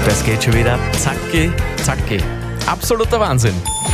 Das geht schon wieder zacki, zacki. Absoluter Wahnsinn.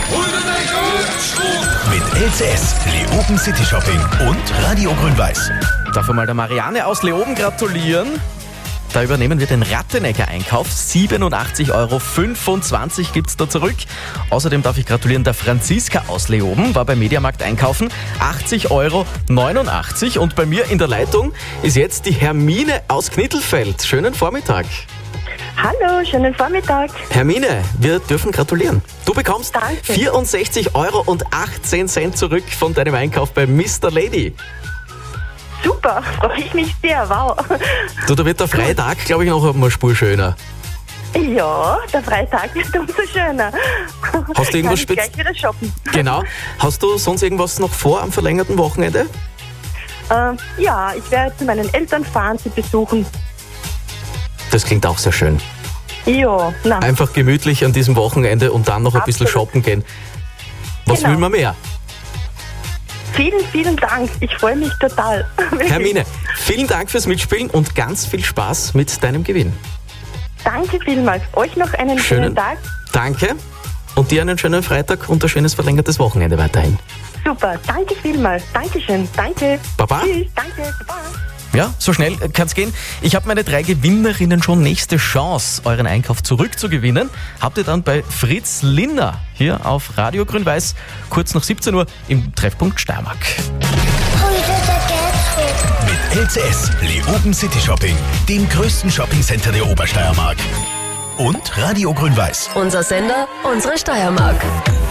Mit LCS, Leoben City Shopping und Radio Grün-Weiß. Darf einmal der Marianne aus Leoben gratulieren. Da übernehmen wir den Rattenegger-Einkauf. 87,25 Euro gibt's da zurück. Außerdem darf ich gratulieren der Franziska aus Leoben, war beim Mediamarkt einkaufen. 80,89 Euro. Und bei mir in der Leitung ist jetzt die Hermine aus Knittelfeld. Schönen Vormittag. Hallo, schönen Vormittag. Hermine, wir dürfen gratulieren. Du bekommst Danke. 64,18 Euro zurück von deinem Einkauf bei Mr. Lady. Super, freue ich mich sehr, wow. Du, da wird der Freitag, glaube ich, noch einmal Spur schöner. Ja, der Freitag wird umso schöner. Hast du irgendwas Kann ich gleich wieder shoppen. Genau. Hast du sonst irgendwas noch vor am verlängerten Wochenende? Ja, ich werde zu meinen Eltern fahren, sie besuchen. Das klingt auch sehr schön. Ja, na, Einfach gemütlich an diesem Wochenende und dann noch ein bisschen Absolut. shoppen gehen. Was Genau. will man mehr? vielen, vielen Dank. Ich freue mich total. Wirklich. Hermine, vielen Dank fürs Mitspielen und ganz viel Spaß mit deinem Gewinn. Danke vielmals. Euch noch einen schönen Tag. Danke und dir einen schönen Freitag und ein schönes verlängertes Wochenende weiterhin. Super, danke vielmals. Dankeschön. Danke. Baba. Tschüss, danke. Baba. Ja, so schnell kann's gehen. Ich habe meine 3 Gewinnerinnen schon nächste Chance, euren Einkauf zurückzugewinnen. Habt ihr dann bei Fritz Linner hier auf Radio Grün-Weiß kurz nach 17 Uhr im Treffpunkt Steiermark. Mit LCS, Leoben City Shopping, dem größten Shoppingcenter der Obersteiermark. Und Radio Grün-Weiß. Unser Sender, unsere Steiermark.